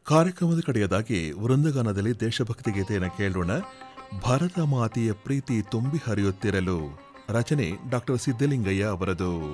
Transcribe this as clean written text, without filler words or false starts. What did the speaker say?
ಕಾರ್ಯಕ್ರಮದ ಕಡೆಯದಾಗಿ ವೃಂದಗಾನದಲ್ಲಿ ದೇಶಭಕ್ತಿ ಗೀತೆಯನ್ನು ಕೇಳೋಣ. ಭಾರತ ಮಾತೆಯ ಪ್ರೀತಿ ತುಂಬಿ ಹರಿಯುತ್ತಿರಲು, ರಚನೆ ಡಾ ಸಿದ್ದಲಿಂಗಯ್ಯ ಅವರದು.